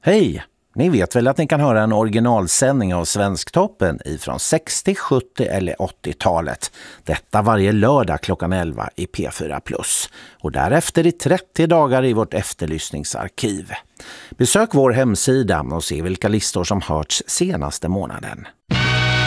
Hej! Ni vet väl att ni kan höra en originalsändning av Svensktoppen ifrån 60-, 70- eller 80-talet. Detta varje lördag klockan 11 i P4+. Och därefter i 30 dagar i vårt efterlyssningsarkiv. Besök vår hemsida och se vilka listor som hörts senaste månaden.